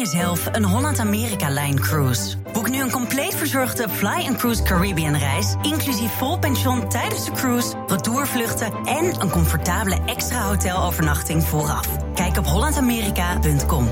jezelf een Holland-Amerika-Line cruise. Boek nu een compleet verzorgde Fly & Cruise Caribbean-reis, inclusief vol pension tijdens de cruise, retourvluchten en een comfortabele extra hotelovernachting vooraf. Kijk op hollandamerika.com.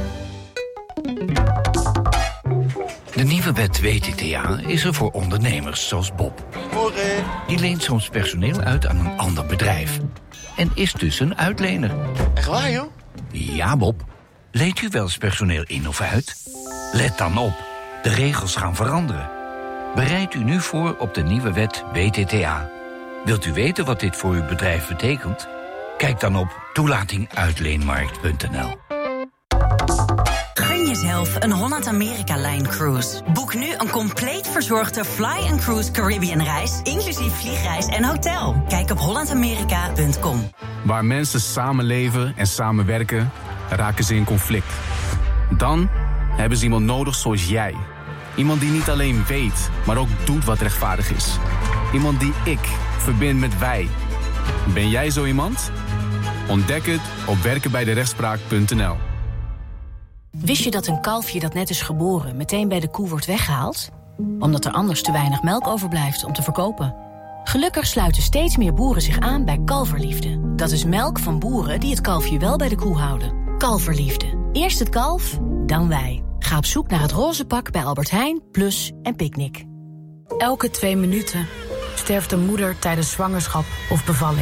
De nieuwe wet WTTA is er voor ondernemers zoals Bob. Die leent soms personeel uit aan een ander bedrijf. En is dus een uitlener. Echt waar, joh? Ja, Bob. Leent u wel eens personeel in of uit? Let dan op. De regels gaan veranderen. Bereid u nu voor op de nieuwe wet WTTA. Wilt u weten wat dit voor uw bedrijf betekent? Kijk dan op toelatinguitleenmarkt.nl. Gun jezelf een Holland-Amerika-Line cruise. Boek nu een compleet verzorgde Fly & Cruise Caribbean-reis, inclusief vliegreis en hotel. Kijk op hollandamerika.com. Waar mensen samenleven en samenwerken, raken ze in conflict. Dan hebben ze iemand nodig zoals jij. Iemand die niet alleen weet, maar ook doet wat rechtvaardig is. Iemand die ik verbind met wij. Ben jij zo iemand? Ontdek het op werkenbijderechtspraak.nl. Wist je dat een kalfje dat net is geboren meteen bij de koe wordt weggehaald? Omdat er anders te weinig melk overblijft om te verkopen. Gelukkig sluiten steeds meer boeren zich aan bij Kalverliefde. Dat is melk van boeren die het kalfje wel bij de koe houden. Kalverliefde. Eerst het kalf, dan wij. Ga op zoek naar het roze pak bij Albert Heijn, Plus en Picnic. Elke 2 minuten sterft een moeder tijdens zwangerschap of bevalling.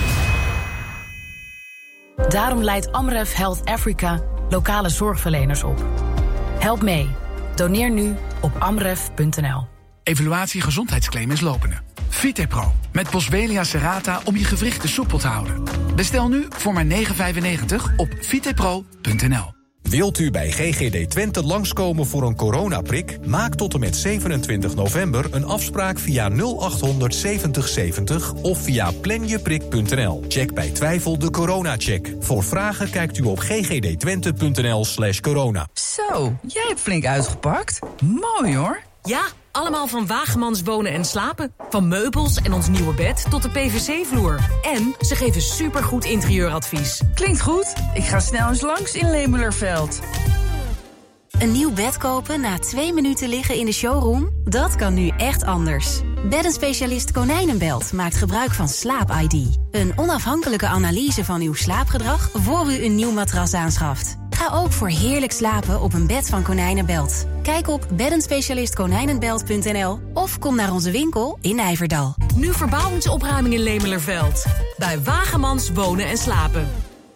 Daarom leidt Amref Health Africa lokale zorgverleners op. Help mee. Doneer nu op amref.nl. Evaluatie gezondheidsclaim is lopende. Vitepro met Boswellia serrata om je gewrichten soepel te houden. Bestel nu voor maar €9,95 op vitepro.nl. Wilt u bij GGD Twente langskomen voor een coronaprik? Maak tot en met 27 november een afspraak via 0800 70 70 of via planjeprik.nl. Check bij twijfel de coronacheck. Voor vragen kijkt u op ggdtwente.nl/corona. Zo, jij hebt flink uitgepakt. Mooi hoor. Ja, allemaal van Wagemans Wonen en Slapen. Van meubels en ons nieuwe bed tot de PVC-vloer. En ze geven supergoed interieuradvies. Klinkt goed. Ik ga snel eens langs in Lemelerveld. Een nieuw bed kopen na 2 minuten liggen in de showroom? Dat kan nu echt anders. Beddenspecialist Konijnenbelt maakt gebruik van Slaap-ID. Een onafhankelijke analyse van uw slaapgedrag voor u een nieuw matras aanschaft. Ga ook voor heerlijk slapen op een bed van Konijnenbelt. Kijk op beddenspecialistkonijnenbelt.nl of kom naar onze winkel in Nijverdal. Nu verbouwingsopruiming in Lemelerveld. Bij Wagemans Wonen en Slapen.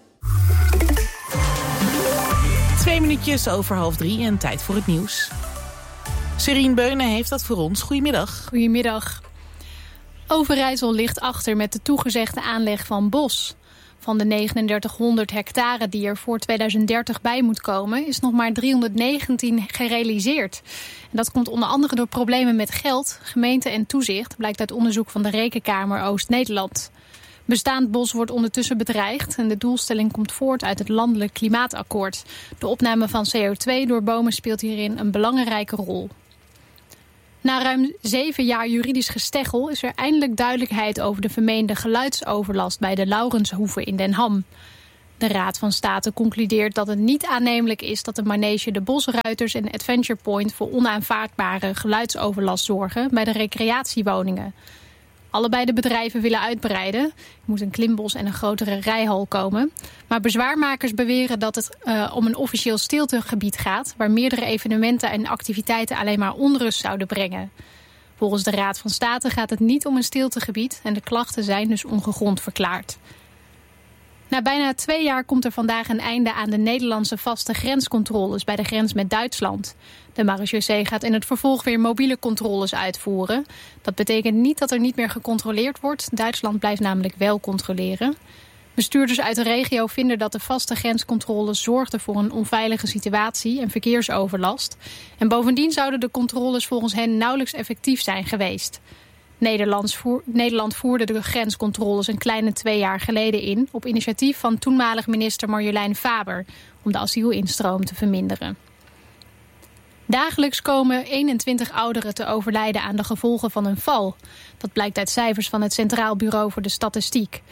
2 minuutjes over 2:30 en tijd voor het nieuws. Serine Beunen heeft dat voor ons. Goedemiddag. Goedemiddag. Overijssel ligt achter met de toegezegde aanleg van bos. Van de 3900 hectare die er voor 2030 bij moet komen, is nog maar 319 gerealiseerd. En dat komt onder andere door problemen met geld, gemeente en toezicht, blijkt uit onderzoek van de Rekenkamer Oost-Nederland. Bestaand bos wordt ondertussen bedreigd en de doelstelling komt voort uit het Landelijk Klimaatakkoord. De opname van CO2 door bomen speelt hierin een belangrijke rol. Na ruim 7 jaar juridisch gesteggel is er eindelijk duidelijkheid over de vermeende geluidsoverlast bij de Laurenshoeve in Den Ham. De Raad van State concludeert dat het niet aannemelijk is dat de manege De Bosruiters en Adventure Point voor onaanvaardbare geluidsoverlast zorgen bij de recreatiewoningen. Allebei de bedrijven willen uitbreiden. Er moet een klimbos en een grotere rijhal komen. Maar bezwaarmakers beweren dat het om een officieel stiltegebied gaat, waar meerdere evenementen en activiteiten alleen maar onrust zouden brengen. Volgens de Raad van State gaat het niet om een stiltegebied en de klachten zijn dus ongegrond verklaard. Na bijna 2 jaar komt er vandaag een einde aan de Nederlandse vaste grenscontroles bij de grens met Duitsland. De marechaussee gaat in het vervolg weer mobiele controles uitvoeren. Dat betekent niet dat er niet meer gecontroleerd wordt. Duitsland blijft namelijk wel controleren. Bestuurders uit de regio vinden dat de vaste grenscontroles zorgden voor een onveilige situatie en verkeersoverlast. En bovendien zouden de controles volgens hen nauwelijks effectief zijn geweest. Nederland voerde de grenscontroles een kleine 2 jaar geleden in op initiatief van toenmalig minister Marjolein Faber om de asielinstroom te verminderen. Dagelijks komen 21 ouderen te overlijden aan de gevolgen van een val. Dat blijkt uit cijfers van het Centraal Bureau voor de Statistiek.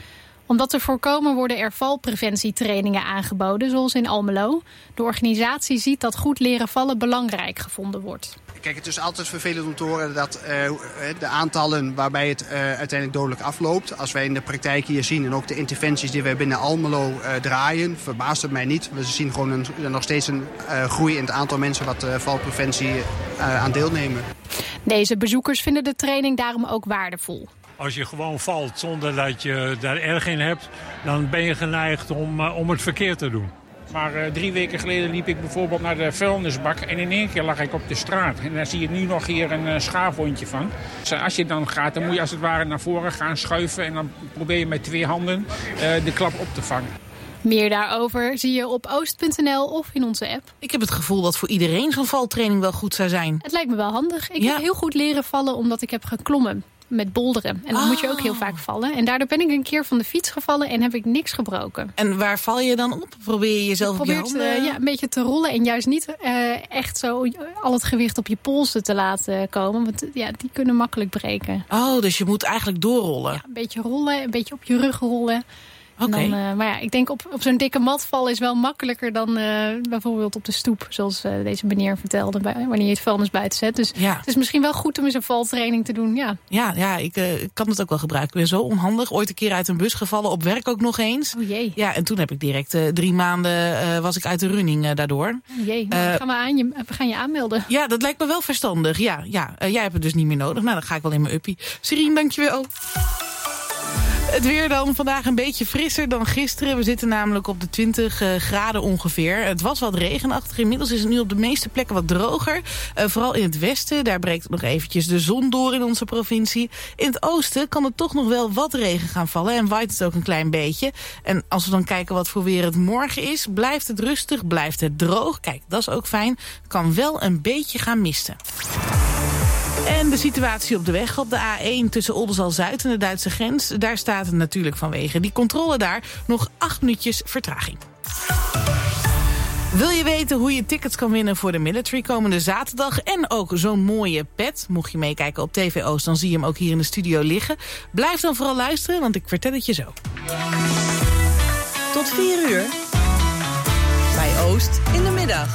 Om dat te voorkomen worden er valpreventietrainingen aangeboden, zoals in Almelo. De organisatie ziet dat goed leren vallen belangrijk gevonden wordt. Kijk, het is altijd vervelend om te horen dat de aantallen waarbij het uiteindelijk dodelijk afloopt. Als wij in de praktijk hier zien en ook de interventies die wij binnen Almelo draaien, verbaast het mij niet. We zien gewoon nog steeds een groei in het aantal mensen wat valpreventie aan deelnemen. Deze bezoekers vinden de training daarom ook waardevol. Als je gewoon valt zonder dat je daar erg in hebt, dan ben je geneigd om het verkeerd te doen. Maar 3 weken geleden liep ik bijvoorbeeld naar de vuilnisbak en in één keer lag ik op de straat. En daar zie je nu nog hier een schaafwondje van. Dus als je dan gaat, dan moet je als het ware naar voren gaan schuiven en dan probeer je met 2 handen de klap op te vangen. Meer daarover zie je op oost.nl of in onze app. Ik heb het gevoel dat voor iedereen zo'n valtraining wel goed zou zijn. Het lijkt me wel handig. Ik heb heel goed leren vallen omdat ik heb geklommen met bolderen. En dan moet je ook heel vaak vallen. En daardoor ben ik een keer van de fiets gevallen en heb ik niks gebroken. En waar val je dan op? Probeer je jezelf op je handen? Een beetje te rollen en juist niet echt zo al het gewicht op je polsen te laten komen. Want die kunnen makkelijk breken. Oh, dus je moet eigenlijk doorrollen? Ja, een beetje rollen, een beetje op je rug rollen. Okay. Maar ik denk op zo'n dikke mat vallen is wel makkelijker dan bijvoorbeeld op de stoep. Zoals deze meneer vertelde, wanneer je het vuilnis buiten zet. Dus het is misschien wel goed om eens een valtraining te doen. Ja, ik kan het ook wel gebruiken. Ik ben zo onhandig. Ooit een keer uit een bus gevallen, op werk ook nog eens. Oh jee. Ja, en toen heb ik direct 3 maanden was ik uit de running daardoor. Oh jee, we gaan je aanmelden. Ja, dat lijkt me wel verstandig. Ja, jij hebt het dus niet meer nodig. Nou, dan ga ik wel in mijn uppie. Serien, dankjewel. Het weer dan vandaag een beetje frisser dan gisteren. We zitten namelijk op de 20 graden ongeveer. Het was wat regenachtig. Inmiddels is het nu op de meeste plekken wat droger. Vooral in het westen. Daar breekt nog eventjes de zon door in onze provincie. In het oosten kan er toch nog wel wat regen gaan vallen. En waait het ook een klein beetje. En als we dan kijken wat voor weer het morgen is. Blijft het rustig, blijft het droog. Kijk, dat is ook fijn. Kan wel een beetje gaan misten. En de situatie op de weg op de A1 tussen Oldenzaal-Zuid en de Duitse grens. Daar staat het natuurlijk vanwege die controle daar nog 8 minuutjes vertraging. Wil je weten hoe je tickets kan winnen voor de Military komende zaterdag? En ook zo'n mooie pet. Mocht je meekijken op TV Oost, dan zie je hem ook hier in de studio liggen. Blijf dan vooral luisteren, want ik vertel het je zo. Tot 4 uur. Bij Oost in de middag.